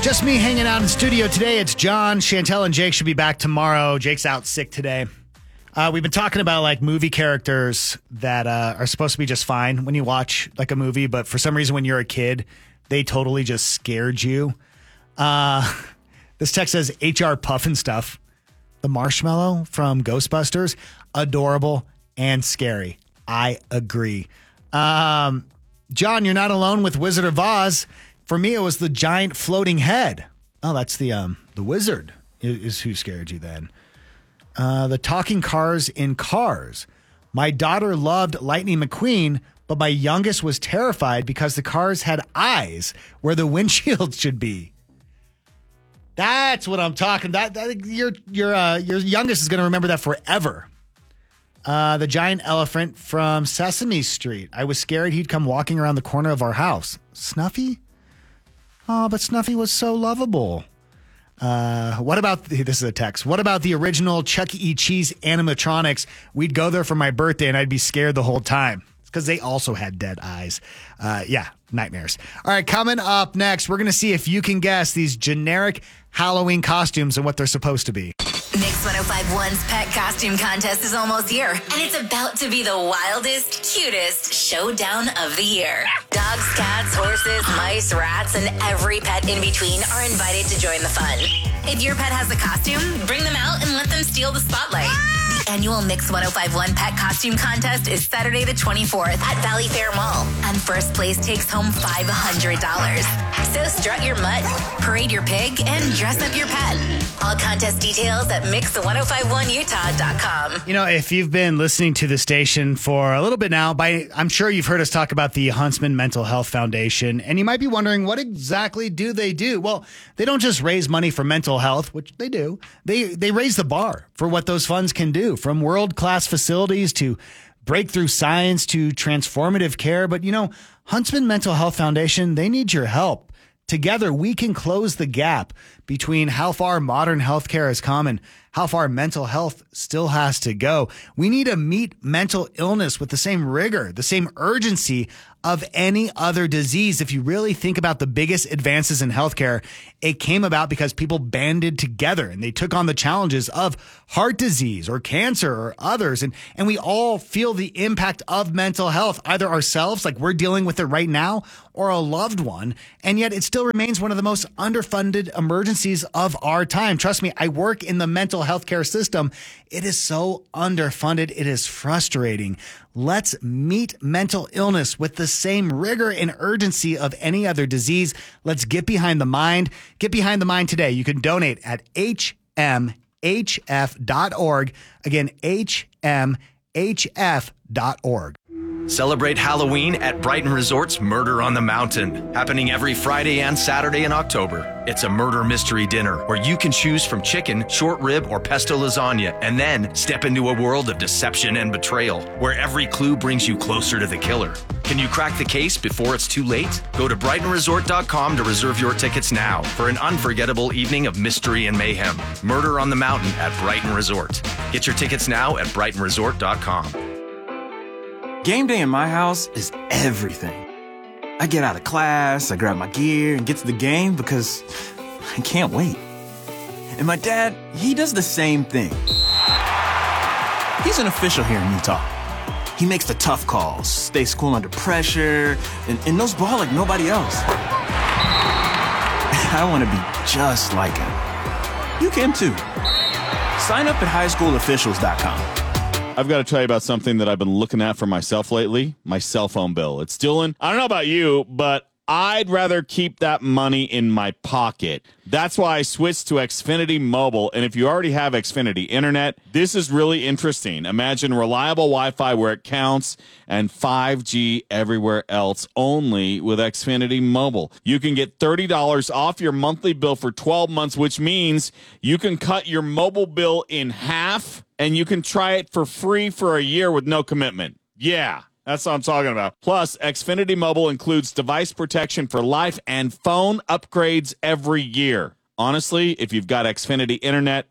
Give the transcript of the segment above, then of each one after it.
Just me hanging out in studio today. It's John, Chantel, and Jake should be back tomorrow. Jake's out sick today. We've been talking about like movie characters that are supposed to be just fine when you watch like a movie, but for some reason when you're a kid, they totally just scared you. This text says HR Pufnstuf, the marshmallow from Ghostbusters, adorable and scary. I agree. John, you're not alone with Wizard of Oz. For me, it was the giant floating head. Oh, that's the wizard is who scared you then. The talking cars in Cars. My daughter loved Lightning McQueen, but my youngest was terrified because the cars had eyes where the windshield should be. That's what I'm talking about. Your youngest is going to remember that forever. The giant elephant from Sesame Street. I was scared he'd come walking around the corner of our house. Snuffy? Oh, but Snuffy was so lovable. What about, this is a text, what about the original Chuck E. Cheese animatronics? We'd go there for my birthday and I'd be scared the whole time. It's because they also had dead eyes. Nightmares. All right, coming up next, we're going to see if you can guess these generic Halloween costumes and what they're supposed to be. Mix 105.1's Pet Costume Contest is almost here, and it's about to be the wildest, cutest showdown of the year. Dogs, cats, horses, mice, rats, and every pet in between are invited to join the fun. If your pet has a costume, bring them out and let them steal the spotlight. The annual Mix 105.1 Pet Costume Contest is Saturday the 24th at Valley Fair Mall, and first place takes home $500. So strut your mutt, parade your pig, and dress up your pet. All contest details at mix1051utah.com. You know, if you've been listening to the station for a little bit now, I'm sure you've heard us talk about the Huntsman Mental Health Foundation, and you might be wondering, what exactly do they do? Well, they don't just raise money for mental health, which they do. They raise the bar for what those funds can do, from world-class facilities to breakthrough science to transformative care. But, you know, Huntsman Mental Health Foundation, they need your help. Together, we can close the gap between how far modern healthcare has come and how far mental health still has to go. We need to meet mental illness with the same rigor, the same urgency of any other disease. If you really think about the biggest advances in healthcare, it came about because people banded together and they took on the challenges of heart disease or cancer or others. And we all feel the impact of mental health, either ourselves, like we're dealing with it right now, or a loved one. And yet it still remains one of the most underfunded emergencies of our time. Trust me, I work in the mental health care system. It is so underfunded. It is frustrating. Let's meet mental illness with the same rigor and urgency of any other disease. Let's get behind the mind. Get behind the mind today. You can donate at hmhf.org. Again, hmhf.org. Celebrate Halloween at Brighton Resort's Murder on the Mountain, happening every Friday and Saturday in October. It's a murder mystery dinner where you can choose from chicken, short rib, or pesto lasagna, and then step into a world of deception and betrayal, where every clue brings you closer to the killer. Can you crack the case before it's too late? Go to BrightonResort.com to reserve your tickets now for an unforgettable evening of mystery and mayhem. Murder on the Mountain at Brighton Resort. Get your tickets now at BrightonResort.com. Game day in my house is everything. I get out of class, I grab my gear, and get to the game because I can't wait. And my dad, he does the same thing. He's an official here in Utah. He makes the tough calls, stays cool under pressure, and knows ball like nobody else. I want to be just like him. You can too. Sign up at highschoolofficials.com. I've got to tell you about something that I've been looking at for myself lately, my cell phone bill. It's still in. I don't know about you, but I'd rather keep that money in my pocket. That's why I switched to Xfinity Mobile. And if you already have Xfinity Internet, this is really interesting. Imagine reliable Wi-Fi where it counts and 5G everywhere else, only with Xfinity Mobile. You can get $30 off your monthly bill for 12 months, which means you can cut your mobile bill in half and you can try it for free for a year with no commitment. Yeah. That's what I'm talking about. Plus, Xfinity Mobile includes device protection for life and phone upgrades every year. Honestly, if you've got Xfinity Internet,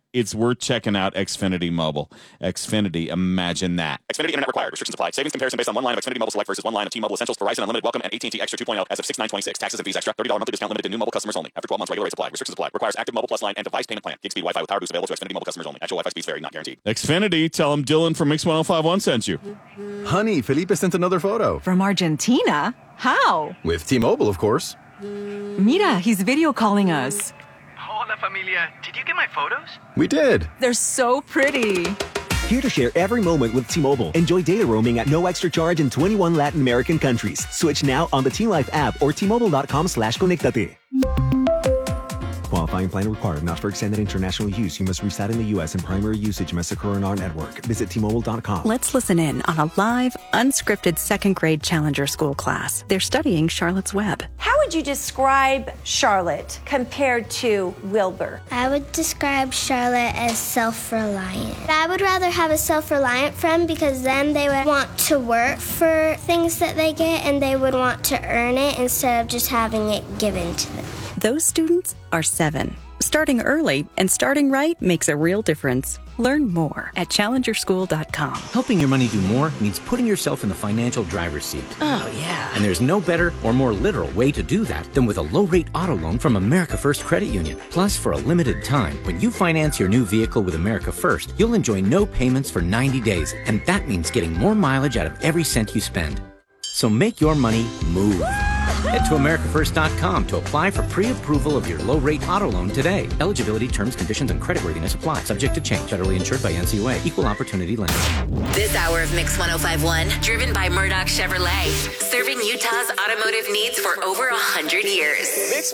it's worth checking out Xfinity Mobile. Xfinity, imagine that. Xfinity Internet required. Restrictions apply. Savings comparison based on one line of Xfinity Mobile Select versus one line of T-Mobile Essentials, Verizon Unlimited Welcome, and AT&T Extra 2.0 as of 6/9/26. Taxes and fees extra. $30 monthly discount limited to new mobile customers only. After 12 months, regular rates apply. Restrictions apply. Requires active Mobile Plus line and device payment plan. Gig speed Wi-Fi with power boost available to Xfinity Mobile customers only. Actual Wi-Fi speeds vary, not guaranteed. Xfinity, tell them Dylan from Mix 1051 sent you. Honey, Felipe sent another photo. From Argentina? How? With T-Mobile, of course. Mira, he's video calling us. Hola, familia. Did you get my photos? We did. They're so pretty. Here to share every moment with T-Mobile. Enjoy data roaming at no extra charge in 21 Latin American countries. Switch now on the T-Life app or T-Mobile.com/conectate. Qualifying plan required. Not for extended international use. You must reside in the U.S. and primary usage must occur in our network. Visit T-Mobile.com. Let's listen in on a live, unscripted second grade Challenger School class. They're studying Charlotte's Web. How would you describe Charlotte compared to Wilbur? I would describe Charlotte as self-reliant. I would rather have a self-reliant friend because then they would want to work for things that they get and they would want to earn it instead of just having it given to them. Those students are 7. Starting early and starting right makes a real difference. Learn more at challengerschool.com. Helping your money do more means putting yourself in the financial driver's seat. Oh, yeah. And there's no better or more literal way to do that than with a low-rate auto loan from America First Credit Union. Plus, for a limited time, when you finance your new vehicle with America First, you'll enjoy no payments for 90 days. And that means getting more mileage out of every cent you spend. So make your money move. Head to AmericaFirst.com to apply for pre-approval of your low-rate auto loan today. Eligibility, terms, conditions, and creditworthiness apply. Subject to change. Federally insured by NCUA. Equal opportunity lender. This hour of Mix 1051, driven by Murdoch Chevrolet, serving Utah's automotive needs for over 100 years.